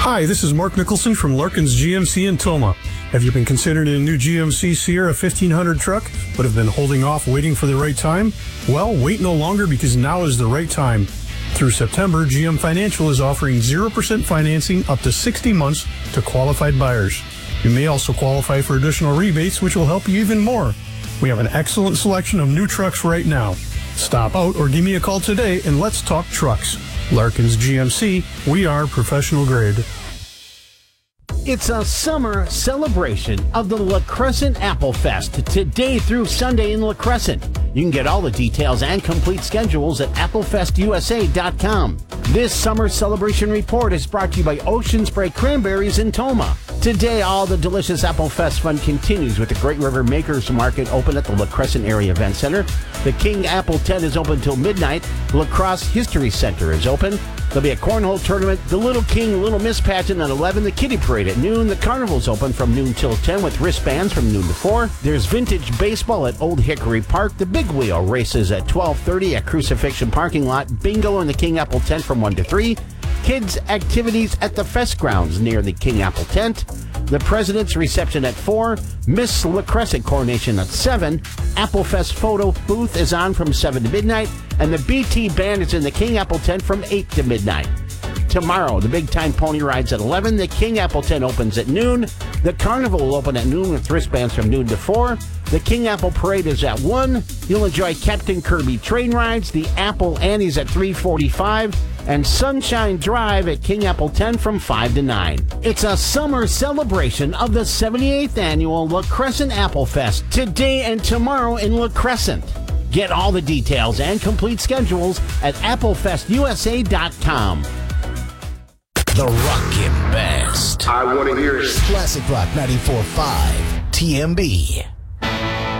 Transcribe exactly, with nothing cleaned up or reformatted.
Hi, this is Mark Nicholson from Larkin's G M C in Toma. Have you been considering a new G M C Sierra fifteen hundred truck, but have been holding off waiting for the right time? Well, wait no longer, because now is the right time. Through September, G M Financial is offering zero percent financing up to sixty months to qualified buyers. You may also qualify for additional rebates, which will help you even more. We have an excellent selection of new trucks right now. Stop out or give me a call today and let's talk trucks. Larkin's G M C, we are professional grade. It's a summer celebration of the La Crescent Apple Fest today through Sunday in La Crescent. You can get all the details and complete schedules at apple fest u s a dot com. This summer celebration report is brought to you by Ocean Spray Cranberries in Toma. Today, all the delicious Apple Fest fun continues with the Great River Makers Market open at the La Crescent Area Event Center. The King Apple Tent is open till midnight. La Crosse History Center is open. There'll be a cornhole tournament, the Little King Little Miss pageant at eleven, the Kitty Parade at noon. The carnival's open from noon till ten with wristbands from noon to four. There's vintage baseball at Old Hickory Park. The Big Wheel races at twelve thirty at Crucifixion Parking Lot. Bingo in the King Apple Tent from one to three. Kids' activities at the Fest grounds near the King Apple Tent. The President's Reception at four. Miss La Crescent Coronation at seven. Apple Fest photo booth is on from seven to midnight. And the B T Band is in the King Apple Tent from eight to midnight. Tomorrow, the Big Time Pony Ride's at eleven. The King Apple Tent opens at noon. The Carnival will open at noon with wristbands from noon to four. The King Apple Parade is at one. You'll enjoy Captain Kirby train rides. The Apple Annie's at three forty-five. And Sunshine Drive at King Apple ten from five to nine. It's a summer celebration of the seventy-eighth Annual La Crescent Apple Fest today and tomorrow in La Crescent. Get all the details and complete schedules at apple fest u s a dot com. The Rockin' Best. I want to hear it. Classic Rock ninety-four point five T M B.